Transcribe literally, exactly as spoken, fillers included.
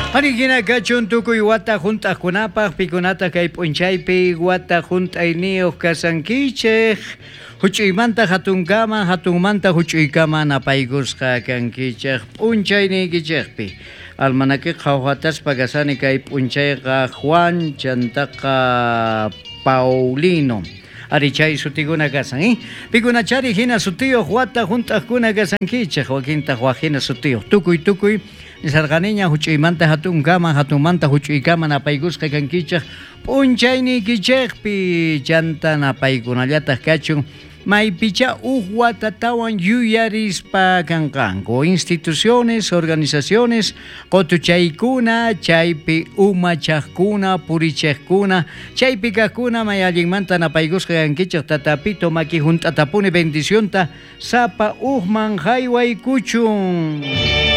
Arigina kachun tukuy wata junt'aqkunapaq pikunata kay p'unchaypi wata junt'ayniyuq kasankichik huch'uymanta hatunkama hatunmanta huch'uykama napaykusqa kankichik p'unchayniykichikpi almanaki qhawqataspa kasani kay p'unchayqa Juan chantaqa Paulino ari chay sutikuna kasan ¿eh? Pikunachari hina sutiyuq wata junt'aqkuna kasankichik wakintaq waqhina sutiyuq tukuy tukuy Sarqaniña huch'uymanta hatunkama hatunmanta huch'uykama napaykusqa kankichik p'unchayniykichikpi chanta napaykunallataq kachun maypicha uq watatawan yuyarispa kanqanku instituciones, organizaciones qotuchaykuna chaypi umachaqkuna purichiqkuna chaypi kaqkuna may allinmanta napaykusqa kankichik tatapito maki junt'atapuni bendicionta sapa uqman haywaykuchun.